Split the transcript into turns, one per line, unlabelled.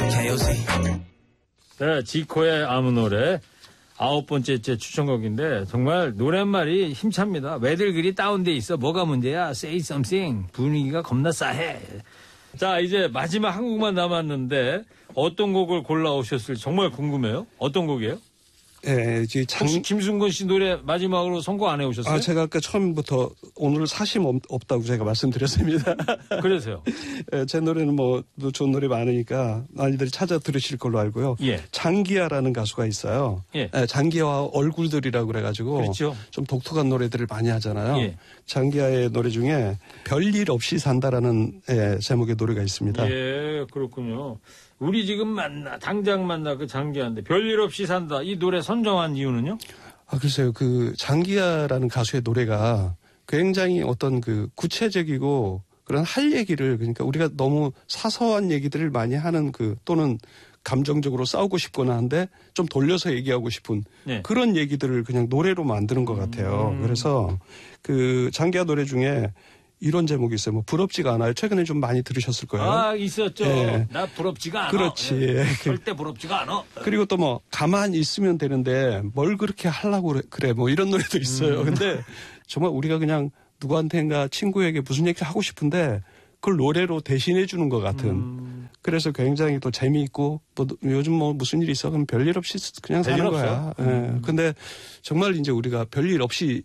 KOC.
네, 지코의 아무 노래 9번째 제 추천곡인데 정말 노랫말이 힘찹니다. 왜들 그리 다운돼 있어? 뭐가 문제야? Say something. 분위기가 겁나 싸해. 자, 이제 마지막 한 곡만 남았는데 어떤 곡을 골라오셨을지 정말 궁금해요. 어떤 곡이에요?
예, 이제
혹시 김순건 씨 노래 마지막으로 선곡 안 해오셨어요?
제가 아까 처음부터 오늘 사심 없다고 제가 말씀드렸습니다.
그래서요?
예, 제 노래는 뭐 좋은 노래 많으니까 많이들 찾아 들으실 걸로 알고요.
예.
장기하라는 가수가 있어요.
예.
예, 장기하 얼굴들이라고 그래가지고
그렇죠.
좀 독특한 노래들을 많이 하잖아요.
예.
장기하의 노래 중에 별일 없이 산다라는 제목의 노래가 있습니다.
예, 그렇군요. 우리 지금 당장 만나 그 장기하인데 별일 없이 산다. 이 노래 선정한 이유는요?
글쎄요. 그 장기하라는 가수의 노래가 굉장히 어떤 그 구체적이고 그런 할 얘기를 그러니까 우리가 너무 사소한 얘기들을 많이 하는 또는 감정적으로 싸우고 싶거나 한데 좀 돌려서 얘기하고 싶은
네.
그런 얘기들을 그냥 노래로 만드는 것 같아요. 그래서 그 장기하 노래 중에 이런 제목이 있어요. 뭐 부럽지가 않아요. 최근에 좀 많이 들으셨을 거예요.
있었죠.
예.
나 부럽지가 않아.
그렇지.
예. 절대 부럽지가 않아.
그리고 또 뭐 가만히 있으면 되는데 뭘 그렇게 하려고 그래. 뭐 이런 노래도 있어요. 근데 정말 우리가 그냥 누구한테인가 친구에게 무슨 얘기를 하고 싶은데 그걸 노래로 대신해 주는 것 같은. 그래서 굉장히 또 재미있고 뭐 요즘 뭐 무슨 일이 있어 그럼 별일 없이 그냥 사는 거야. 예. 근데 정말 이제 우리가 별일 없이